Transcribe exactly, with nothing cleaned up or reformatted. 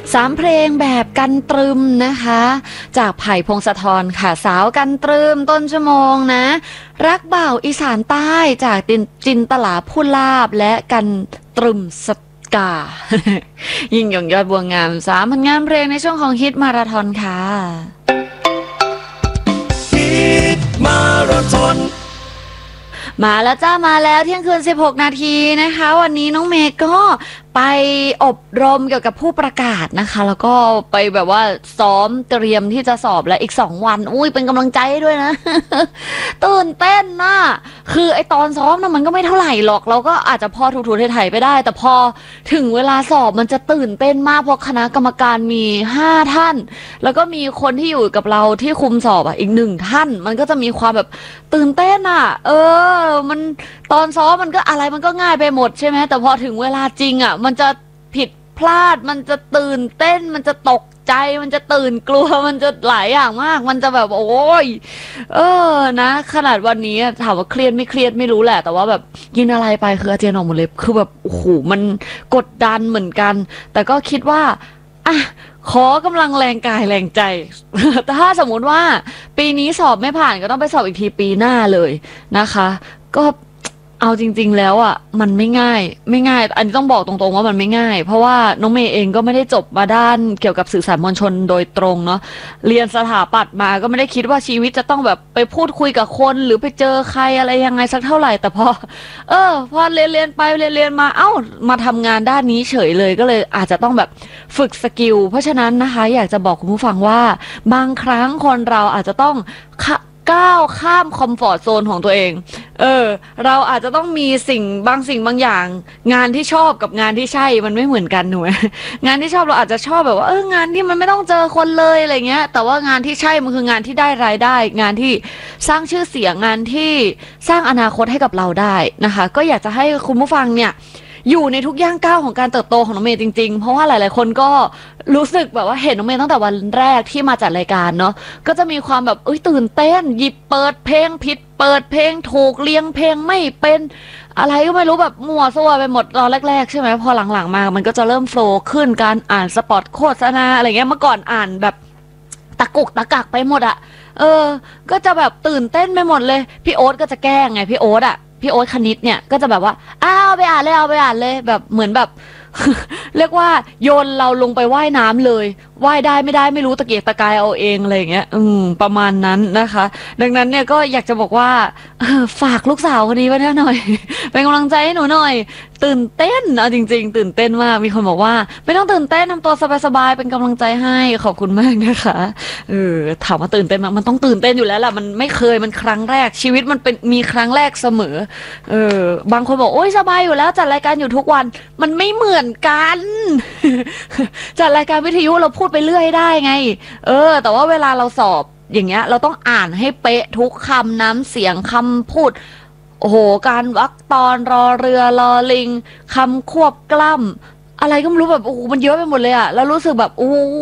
สามเพลงแบบกันตรึมนะคะจากไผ่พงศธรค่ะสาวกันตรึมต้นชั่วโมงนะรักบ่าวอีสานใต้จากจินจินตลาพูลาบและกันตรึมสกา ยิ่งยงยอดบัวงามสามผลงานเพลงในช่วงของฮิตมาราธอนค่ะฮิตมาราธอนมาแล้วจ้ามาแล้วเที่ยงคืนสิบหกนาทีนะคะวันนี้น้องเมย์ก็ไปอบรมเกี่ยวกับผู้ประกาศนะคะแล้วก็ไปแบบว่าซ้อมเตรียมที่จะสอบแล้วอีกสองวันอุ้ยเป็นกำลังใจด้วยนะ ตื่นเต้นนะคือไอตอนซ้อมนะมันก็ไม่เท่าไหร่หรอกเราก็อาจจะพอถูๆไถ่ๆไปได้แต่พอถึงเวลาสอบมันจะตื่นเต้นมากเพราะคณะกรรมการมีห้าท่านแล้วก็มีคนที่อยู่กับเราที่คุมสอบอ่ะอีกหนึ่งท่านมันก็จะมีความแบบตื่นเต้นอ่ะเออมันตอนซ้อมมันก็อะไรมันก็ง่ายไปหมดใช่ไหมแต่พอถึงเวลาจริงอ่ะมันจะผิดพลาดมันจะตื่นเต้นมันจะตกใจมันจะตื่นกลัวมันจะหลายอย่างมากมันจะแบบโอ้ยเออนะขนาดวันนี้ถามว่าเครียดไม่เครียดไม่รู้แหละแต่ว่าแบบกินอะไรไปคืออาเจียนออกหมดเลยคือแบบโอ้โหมันกดดันเหมือนกันแต่ก็คิดว่าอ่ะขอกำลังแรงกายแรงใจ แต่ถ้าสมมุติว่าปีนี้สอบไม่ผ่านก็ต้องไปสอบอีกทีปีหน้าเลยนะคะก็เอาจริงๆแล้วอ่ะมันไม่ง่ายไม่ง่ายอันนี้ต้องบอกตรงๆว่ามันไม่ง่ายเพราะว่าน้องเมย์เองก็ไม่ได้จบมาด้านเกี่ยวกับสื่อสารมวลชนโดยตรงเนาะเรียนสถาปัตย์มาก็ไม่ได้คิดว่าชีวิตจะต้องแบบไปพูดคุยกับคนหรือไปเจอใครอะไรยังไงสักเท่าไหร่แต่พอเออพอเรียนเรียนไปเรียนเรียนมาเอ้ามาทำงานด้านนี้เฉยเลยก็เลยอาจจะต้องแบบฝึกสกิลเพราะฉะนั้นนะคะอยากจะบอกคุณผู้ฟังว่าบางครั้งคนเราอาจจะต้องก้าวข้ามคอมฟอร์ตโซนของตัวเองเออเราอาจจะต้องมีสิ่งบางสิ่งบางอย่างงานที่ชอบกับงานที่ใช่มันไม่เหมือนกันหนูงานที่ชอบเราอาจจะชอบแบบว่าเอองานที่มันไม่ต้องเจอคนเลยอะไรเงี้ยแต่ว่างานที่ใช่มันคืองานที่ได้รายได้งานที่สร้างชื่อเสียงงานที่สร้างอนาคตให้กับเราได้นะคะก็อยากจะให้คุณผู้ฟังเนี่ยอยู่ในทุกย่างก้าวของการเติบโตของน้องเมย์จริงๆเพราะว่าหลายๆคนก็รู้สึกแบบว่าเห็นน้องเมย์ตั้งแต่วันแรกที่มาจัดรายการเนาะก็จะมีความแบบเอ้ยตื่นเต้นหยิบเปิดเพลงผิดเปิดเพลงถูกเรียงเพลงไม่เป็นอะไรก็ไม่รู้แบบมั่วซั่วไปหมดตอนแรกๆใช่ไหมพอหลังๆมามันก็จะเริ่มโฟล์ขึ้นการอ่านสปอตโฆษณาอะไรเงี้ยเมื่อก่อนอ่านแบบตะกุกตะกักไปหมดอะเออก็จะแบบตื่นเต้นไปหมดเลยพี่โอ๊ตก็จะแกล้งไงพี่โอ๊ตอะพี่โอ๊ตคณิตเนี่ยก็จะแบบว่าอ้าวไปอ่านเลยเอาไปอ่านเลยแบบเหมือนแบบ เรียกว่าโยนเราลงไปว่ายน้ำเลยว่ายได้ไม่ได้ไม่รู้ตะเกียกตะกายเอาเองอะไรอย่างเงี้ยอืมประมาณนั้นนะคะดังนั้นเนี่ยก็อยากจะบอกว่าฝากลูกสาวคนนี้ไว้หน่อย เป็นกำลังใจให้หนูหน่อยตื่นเต้นเอาจริงๆตื่นเต้นมากมีคนบอกว่าไม่ต้องตื่นเต้นทำตัวสบายๆเป็นกำลังใจให้ขอบคุณมากนะคะเออถามว่าตื่นเต้นมั้ยมันต้องตื่นเต้นอยู่แล้วแหละมันไม่เคยมันครั้งแรกชีวิตมันเป็นมีครั้งแรกเสมอเออบางคนบอกโอ๊ยสบายอยู่แล้วจัดรายการอยู่ทุกวันมันไม่เหมือนกัน จัดรายการวิทยุเราพูดไปเรื่อยได้ไงเออแต่ว่าเวลาเราสอบอย่างเงี้ยเราต้องอ่านให้เป๊ะทุกคำน้ำเสียงคำพูดโอ้โหการวรรคตอนรอเรือรอลิงคำควบกล้ำอะไรก็ไม่รู้แบบโอ้โหมันเยอะไปหมดเลยอะแล้วรู้สึกแบบโอ้